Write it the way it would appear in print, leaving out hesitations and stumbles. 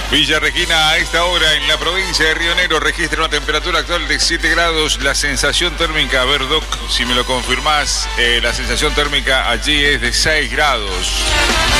Villa Regina, a esta hora en la provincia de Río Negro registra una temperatura actual de 7 grados. La sensación térmica, a ver, Doc, si me lo confirmás, la sensación térmica allí es de 6 grados.